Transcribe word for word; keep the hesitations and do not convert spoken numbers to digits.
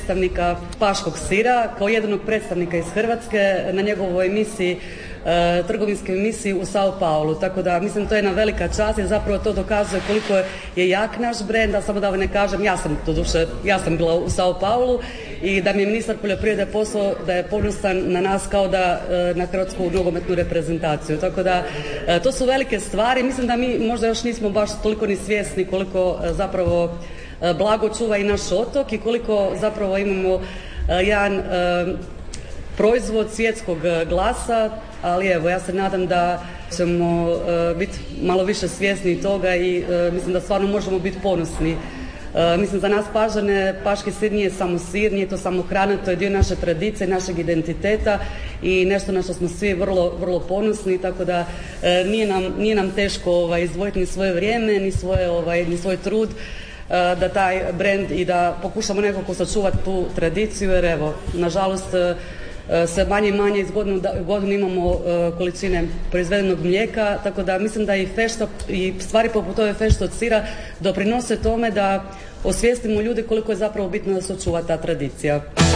predstavnika paškog sira, kao jedinog predstavnika iz Hrvatske na njegovoj emisiji, trgovinskoj emisiji u Sao Paulu. Tako da mislim to je jedna velika čast jer zapravo to dokazuje koliko je jak naš brend, a samo da ne kažem, ja sam doduše, ja sam bila u Sao Paulu i da mi je ministar poljoprivrede poslao da je ponosan na nas kao da na hrvatsku nogometnu reprezentaciju. Tako da to su velike stvari. Mislim da mi možda još nismo baš toliko ni svjesni koliko zapravo blago čuva i naš otok i koliko zapravo imamo jedan proizvod svjetskog glasa, ali evo ja se nadam da ćemo uh, biti malo više svjesni toga i uh, mislim da stvarno možemo biti ponosni. Uh, mislim za nas Pažane, paški sir nije samo sir, nije to samo hrana, to je dio naše tradicije, našeg identiteta i nešto na što smo svi vrlo, vrlo ponosni, tako da uh, nije, nam, nije nam teško ovaj, izdvojiti ni svoje vrijeme, ni, svoje, ovaj, ni svoj trud uh, da taj brend i da pokušamo nekako sačuvati tu tradiciju, jer evo, nažalost, uh, sve manje i manje iz godinu, godinu imamo uh, količine proizvedenog mlijeka, tako da mislim da i fešta i stvari poput ove fešte od sira doprinose tome da osvijestimo ljude koliko je zapravo bitno da se očuva ta tradicija.